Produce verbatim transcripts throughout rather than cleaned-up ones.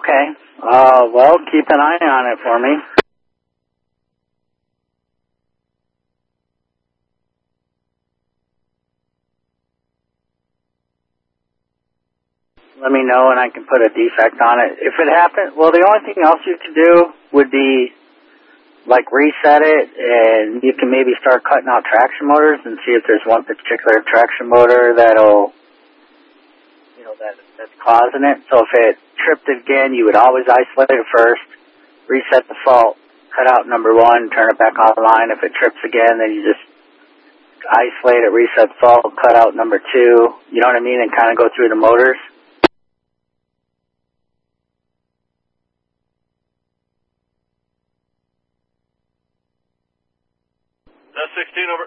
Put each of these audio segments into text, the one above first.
Okay. Uh, well, keep an eye on it for me. Let me know and I can put a defect on it. If it happens, well, the only thing else you could do would be, like, reset it, and you can maybe start cutting out traction motors and see if there's one particular traction motor that'll, you know, that that's causing it. So if it tripped it again, you would always isolate it first, reset the fault, cut out number one, turn it back online. If it trips again, then you just isolate it, reset the fault, cut out number two, you know what I mean, and kind of go through the motors. That's sixteen over.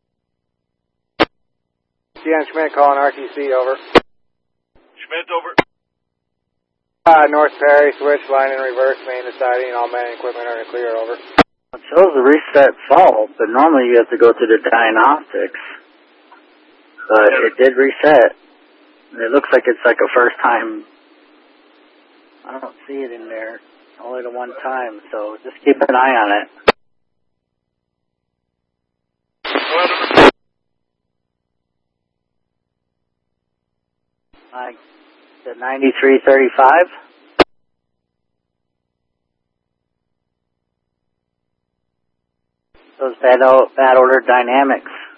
Deanne Schmidt calling R T C over. Schmidt over. Uh, North Perry, switch, line in reverse, main to siding, all man and equipment are clear over. It shows the reset fault, but normally you have to go through the diagnostics. But it did reset. It looks like it's like a first time. I don't see it in there. Only the one time, so just keep an eye on it. Like the ninety-three thirty-five. Those bad, bad order dynamics.